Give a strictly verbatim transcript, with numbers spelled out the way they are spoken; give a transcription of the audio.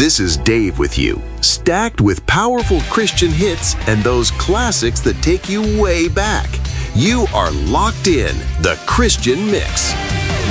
This is Dave with you, stacked with powerful Christian hits and those classics that take you way back. You are locked in the Christian Mix.